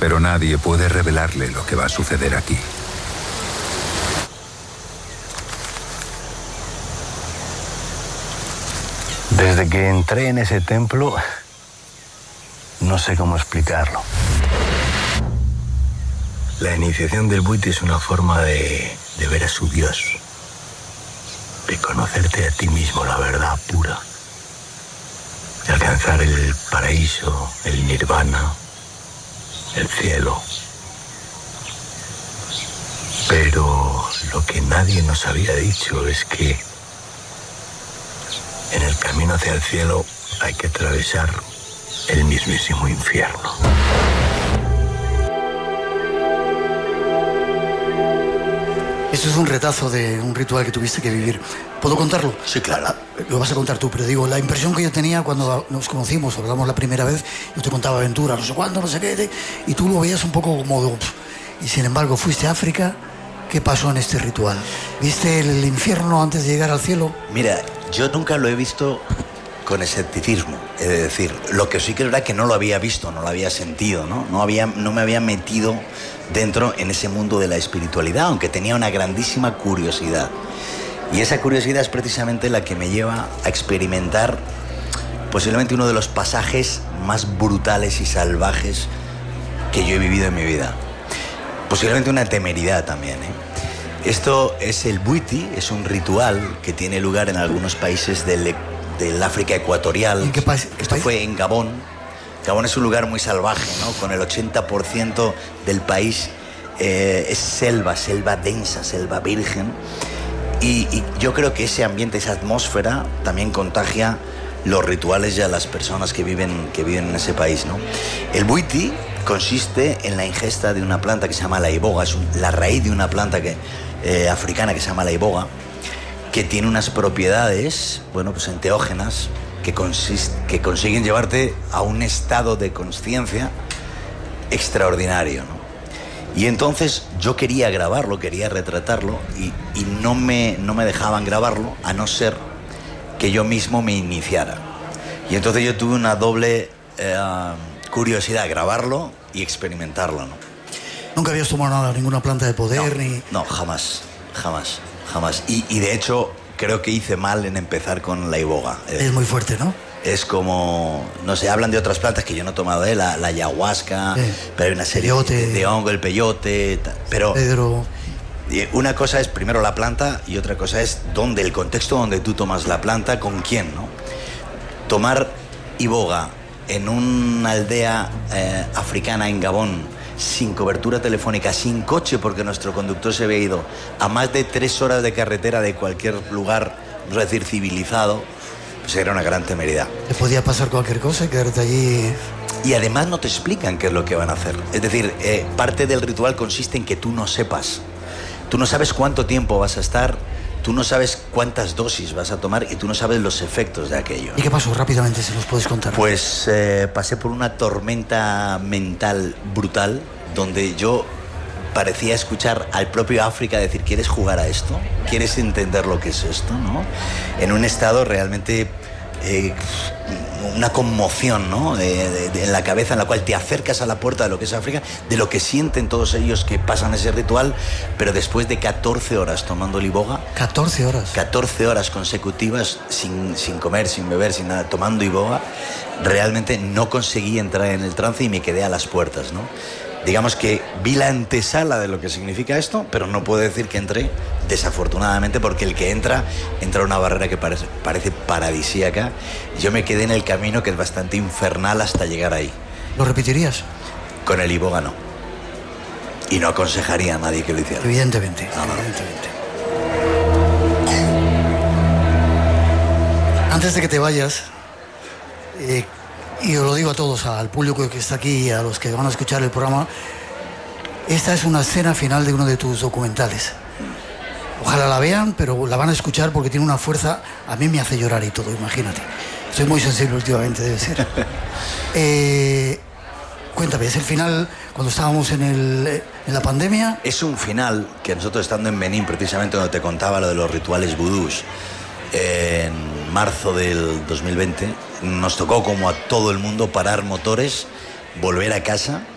Pero nadie puede revelarle lo que va a suceder aquí. Desde que entré en ese templo, no sé cómo explicarlo. La iniciación del Bwiti es una forma de ver a su Dios, de conocerte a ti mismo, la verdad pura, de alcanzar el paraíso, el nirvana, el cielo. Pero lo que nadie nos había dicho es que en el camino hacia el cielo hay que atravesar el mismísimo infierno. Esto es un retazo de un ritual que tuviste que vivir. ¿Puedo contarlo? Sí, claro. Lo vas a contar tú, pero digo, la impresión que yo tenía cuando nos conocimos, hablamos la primera vez, yo te contaba aventuras, no sé cuándo, no sé qué, y tú lo veías un poco como... Y sin embargo, fuiste a África. ¿Qué pasó en este ritual? ¿Viste el infierno antes de llegar al cielo? Mira, yo nunca lo he visto con escepticismo. Es decir, lo que sí que es verdad que no lo había visto, no lo había sentido, ¿no? No me había metido dentro en ese mundo de la espiritualidad, aunque tenía una grandísima curiosidad. Y esa curiosidad es precisamente la que me lleva a experimentar posiblemente uno de los pasajes más brutales y salvajes que yo he vivido en mi vida. Posiblemente una temeridad también, ¿eh? Esto es el Bwiti, es un ritual que tiene lugar en algunos países del África ecuatorial. ¿En qué país? Esto fue en Gabón. Gabón es un lugar muy salvaje, ¿no? Con el 80% del país es selva densa, selva virgen. Y yo creo que ese ambiente, esa atmósfera también contagia los rituales ya a las personas que viven en ese país, ¿no? El Bwiti consiste en la ingesta de una planta que se llama la iboga, es la raíz de una planta africana que se llama la iboga, que tiene unas propiedades, bueno, pues enteógenas, que consiguen llevarte a un estado de consciencia extraordinario, ¿no? Y entonces yo quería grabarlo, quería retratarlo, y no me dejaban grabarlo, a no ser que yo mismo me iniciara. Y entonces yo tuve una doble curiosidad, grabarlo y experimentarlo, ¿no? ¿Nunca habías tomado nada, ninguna planta de poder? No, jamás. Y de hecho, creo que hice mal en empezar con la iboga. Es muy fuerte, ¿no? Es como, no sé, hablan de otras plantas que yo no he tomado, la ayahuasca, pero hay una serie de hongo, el peyote, pero... Pedro... Una cosa es primero la planta y otra cosa es el contexto donde tú tomas la planta, con quién, ¿no? Tomar iboga en una aldea africana en Gabón, sin cobertura telefónica, sin coche, porque nuestro conductor se había ido a más de 3 horas de carretera de cualquier lugar, no es decir, civilizado, pues era una gran temeridad. ¿Te podía pasar cualquier cosa y quedarte allí? Y además no te explican qué es lo que van a hacer. Es decir, parte del ritual consiste en que tú no sepas. Tú no sabes cuánto tiempo vas a estar, tú no sabes cuántas dosis vas a tomar y tú no sabes los efectos de aquello. ¿Y qué pasó rápidamente, si nos puedes contar? Pues pasé por una tormenta mental brutal, donde yo parecía escuchar al propio África decir: ¿quieres jugar a esto? ¿Quieres entender lo que es esto? ¿No? En un estado realmente... una conmoción, ¿no? En la cabeza, en la cual te acercas a la puerta de lo que es África, de lo que sienten todos ellos que pasan ese ritual, pero después de 14 horas tomando el iboga. 14 horas. 14 horas consecutivas, sin comer, sin beber, sin nada, tomando iboga, realmente no conseguí entrar en el trance y me quedé a las puertas, ¿no? Digamos que vi la antesala de lo que significa esto, pero no puedo decir que entré, desafortunadamente, porque el que entra a una barrera que parece paradisíaca. Yo me quedé en el camino, que es bastante infernal, hasta llegar ahí. ¿Lo repetirías? Con el iboga no. Y no aconsejaría a nadie que lo hiciera. Evidentemente. No. Evidentemente. Antes de que te vayas, y os lo digo a todos, al público que está aquí y a los que van a escuchar el programa, esta es una escena final de uno de tus documentales. Ojalá la vean, pero la van a escuchar porque tiene una fuerza. A mí me hace llorar y todo, imagínate. Soy muy sensible últimamente, debe ser. Cuéntame, ¿es el final cuando estábamos en la pandemia? Es un final que nosotros, estando en Benín, precisamente donde te contaba lo de los rituales vudús, en marzo del 2020, nos tocó, como a todo el mundo, parar motores, volver a casa